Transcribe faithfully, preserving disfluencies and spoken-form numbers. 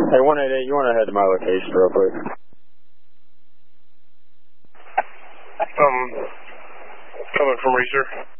Hey, one eight eight, you want to head to my location real quick? Um, coming from Reeser.